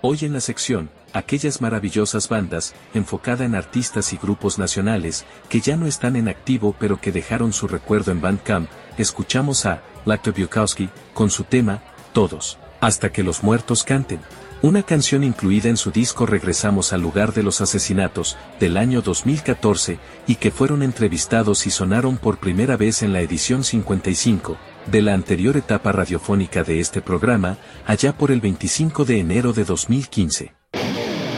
Hoy en la sección, aquellas maravillosas bandas, enfocada en artistas y grupos nacionales, que ya no están en activo pero que dejaron su recuerdo en Bandcamp, escuchamos a Lacto Bukowski, con su tema, Todos, hasta que los muertos canten. Una canción incluida en su disco Regresamos al lugar de los asesinatos, del año 2014, y que fueron entrevistados y sonaron por primera vez en la edición 55, de la anterior etapa radiofónica de este programa, allá por el 25 de enero de 2015.